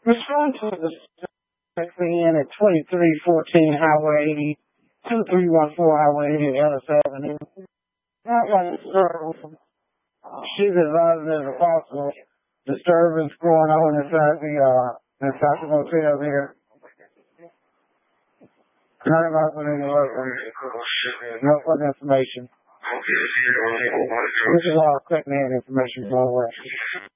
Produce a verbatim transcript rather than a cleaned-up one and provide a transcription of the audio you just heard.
Respond to the in at twenty-three fourteen Highway, two three one four Highway, Ellis Avenue. Not like sir, she's advising there's a possible disturbance going on inside the, uh, inside the motel here. None of us with any local, no other information. This is all quick man information going away.